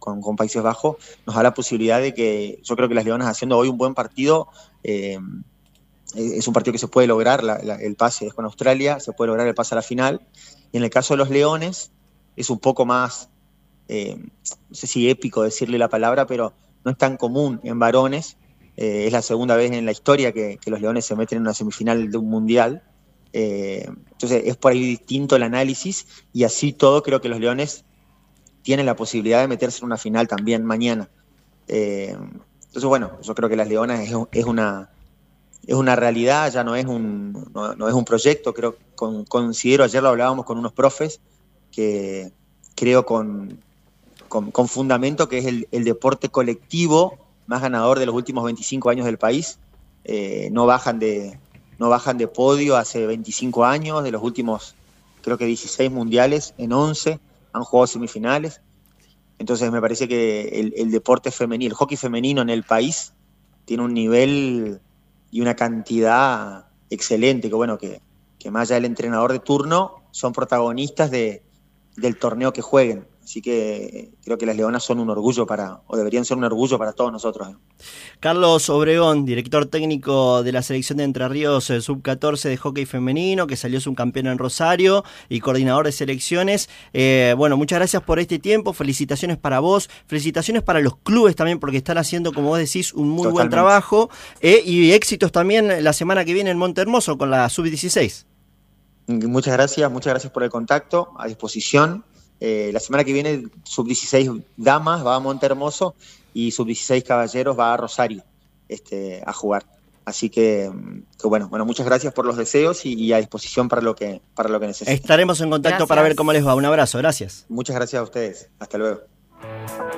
con Países Bajos, nos da la posibilidad de que yo creo que las Leonas haciendo hoy un buen partido, es un partido que se puede lograr, el pase es con Australia, se puede lograr el pase a la final. Y en el caso de los Leones es un poco más, no sé si épico decirle la palabra, pero no es tan común en varones. Es la segunda vez en la historia que los Leones se meten en una semifinal de un mundial. Entonces es por ahí distinto el análisis, y así todo creo que los Leones tienen la posibilidad de meterse en una final también mañana. Entonces bueno, yo creo que las Leonas es una realidad, ya no es un proyecto. Considero, ayer lo hablábamos con unos profes, que creo con fundamento, que es el deporte colectivo más ganador de los últimos 25 años del país. No bajan de podio hace 25 años, de los últimos creo que 16 mundiales, en 11 han jugado semifinales. Entonces me parece que el deporte femenino, el hockey femenino en el país tiene un nivel y una cantidad excelente, que más allá del entrenador de turno, son protagonistas del torneo que jueguen. Así que creo que las Leonas son un orgullo o deberían ser un orgullo para todos nosotros. Carlos Obregón, director técnico de la selección de Entre Ríos sub-14 de hockey femenino, que salió subcampeón en Rosario y coordinador de selecciones. Muchas gracias por este tiempo, felicitaciones para vos, felicitaciones para los clubes también, porque están haciendo, como vos decís, un muy buen trabajo, y éxitos también la semana que viene en Monte Hermoso con la sub-16. Muchas gracias por el contacto, a disposición. La semana que viene sub-16 damas va a Monte Hermoso y sub-16 caballeros va a Rosario a jugar. Así que muchas gracias por los deseos y a disposición para lo que necesiten. Estaremos en contacto para ver cómo les va. Un abrazo, gracias. Muchas gracias a ustedes. Hasta luego.